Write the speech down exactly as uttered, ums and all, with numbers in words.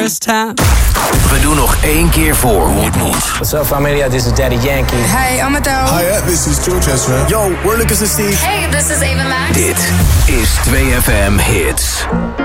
first time. We doen nog één keer voor hoe het moet. What's up, familia? This is Daddy Yankee. Hey, I'm Adele. Hi, this is George Ezra. Yo, we're Lucas and Steve. Hey, this is Ava Max. Dit is twee F M Hits.